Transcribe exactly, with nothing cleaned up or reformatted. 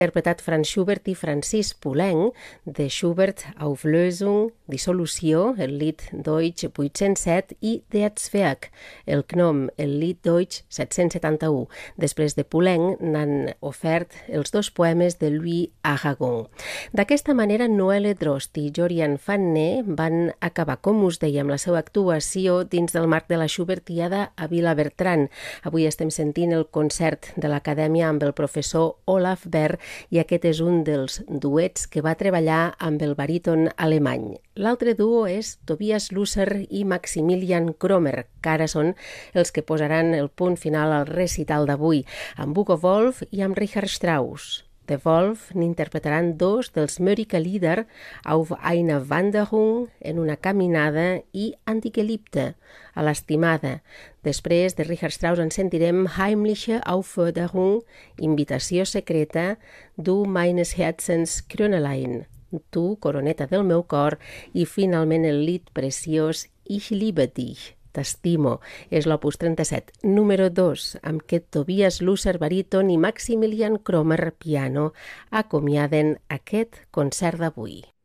interpretat Franz Schubert i Francis Poulenc, de Schubert Auflösung, Dissolució, el Lied Deutsch vuit-cents set, i Der Zwerg, el Gnom, el Lied Deutsch set-cents setanta-u. Després de Poulenc n'han ofert els dos poemes de Louis Aragon. D'aquesta manera, Noëlle Drost i Jorian Fanné van acabar, com us dèiem, la seva actuació dins del marc de la Schubertiada a Vilabertran. Avui estem sentint el concert de l'Acadèmia amb el professor Olaf Berg, i aquest és un dels duets que va treballar amb el baríton alemany. L'altre duo és Tobias Lusser i Maximilian Kromer, que ara són els que posaran el punt final al recital d'avui, amb Hugo Wolf i amb Richard Strauss. De Wolf n'interpretaran dos dels Mörike Lieder, Auf einer Wanderung, en una caminada, i Antigeliebte, a l'estimada. Després de Richard Strauss en sentirem Heimliche Aufforderung, invitació secreta, Du meines Herzens Krönelein, tu, coroneta del meu cor, i finalment el Lied preciós Ich liebe dich, t'estimo, és l'opus trenta-set, número dos, amb què Tobias Lusser baríton i Maximilian Kromer piano acomiaden aquest concert d'avui.